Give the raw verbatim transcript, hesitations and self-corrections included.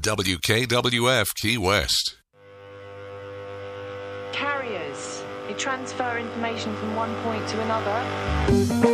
W K W F Key West. Carriers. They transfer information from one point to another.